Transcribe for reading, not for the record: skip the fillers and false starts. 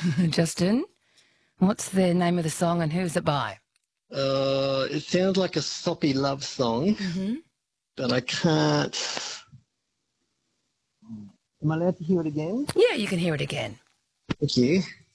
Justin, what's the name of the song and who's it by? It sounds like a soppy love song, but I can't. Am I allowed to hear it again? Yeah, you can hear it again. Thank you.